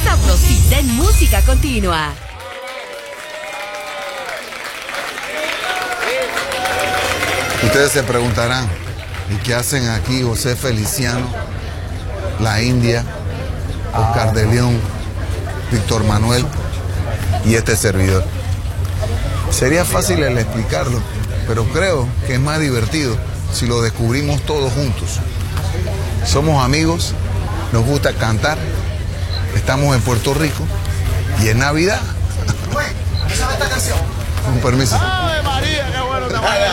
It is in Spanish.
sabrosita en música continua. Ustedes se preguntarán, ¿y qué hacen aquí José Feliciano, La India, Oscar de León, Víctor Manuel y este servidor? Sería fácil el explicarlo, pero creo que es más divertido si lo descubrimos todos juntos. Somos amigos, nos gusta cantar, estamos en Puerto Rico y es Navidad. ¿Sabes esta canción? Con permiso. ¡Ave María, qué bueno!